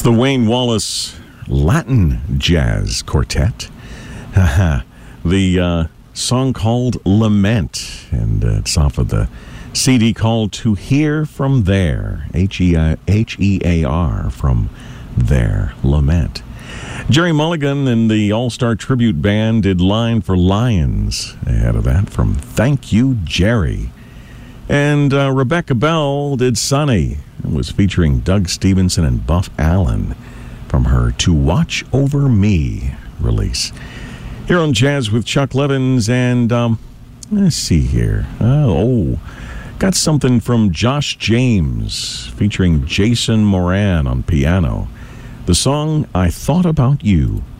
It's the Wayne Wallace Latin Jazz Quartet. The song called Lament, and it's off of the CD called To Hear From There, H-E-A-R, From There, Lament. Jerry Mulligan and the All-Star Tribute Band did Line for Lions ahead of that from Thank You, Jerry. And Rebecca Bell did Sunny. It was featuring Doug Stevenson and Buff Allen from her To Watch Over Me release. Here on Jazz with Chuck Levins, and let's see here. Got something from Josh James featuring Jason Moran on piano. The song I Thought About You.